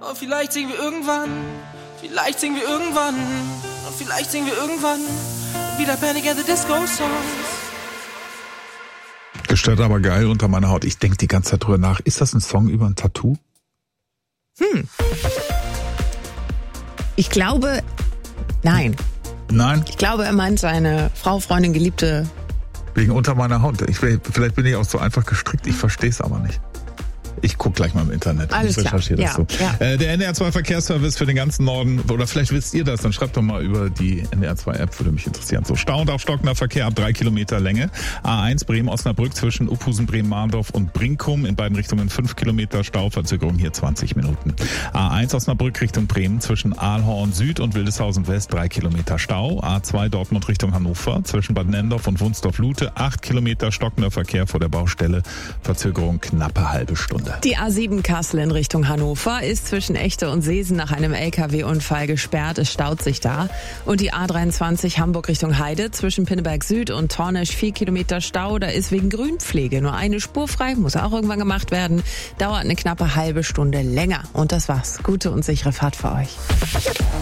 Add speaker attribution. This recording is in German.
Speaker 1: Oh, vielleicht singen wir irgendwann, und vielleicht singen wir irgendwann wieder Panic at the Disco Songs.
Speaker 2: Gestört aber geil unter meiner Haut. Ich denke die ganze Zeit drüber nach. Ist das ein Song über ein Tattoo?
Speaker 3: Ich glaube, nein.
Speaker 2: Nein?
Speaker 3: Ich glaube, er meint seine Frau, Freundin, Geliebte.
Speaker 2: Wegen unter meiner Haut. Vielleicht bin ich auch so einfach gestrickt, ich verstehe es aber nicht. Ich guck gleich mal im Internet.
Speaker 3: Alles
Speaker 2: ich recherchiere
Speaker 3: klar.
Speaker 2: das so.
Speaker 3: Ja.
Speaker 2: Der NDR 2 Verkehrsservice für den ganzen Norden, oder vielleicht wisst ihr das, dann schreibt doch mal über die NDR 2 App, würde mich interessieren. So, Stau und aufstockender Verkehr ab 3 Kilometer Länge. A1 Bremen-Osnabrück zwischen Uphusen, Bremen-Mahndorf und Brinkum. In beiden Richtungen 5 Kilometer Stau, Verzögerung hier 20 Minuten. A1 Osnabrück Richtung Bremen zwischen Aalhorn Süd und Wildeshausen West 3 Kilometer Stau. A2 Dortmund Richtung Hannover zwischen Bad Nendorf und Wunsdorf-Lute 8 Kilometer stockender Verkehr vor der Baustelle. Verzögerung knappe halbe Stunde.
Speaker 3: Die A7 Kassel in Richtung Hannover ist zwischen Echte und Seesen nach einem LKW-Unfall gesperrt. Es staut sich da. Und die A23 Hamburg Richtung Heide zwischen Pinneberg Süd und Tornisch 4 Kilometer Stau. Da ist wegen Grünpflege nur eine Spur frei. Muss auch irgendwann gemacht werden. Dauert eine knappe halbe Stunde länger. Und das war's. Gute und sichere Fahrt für euch.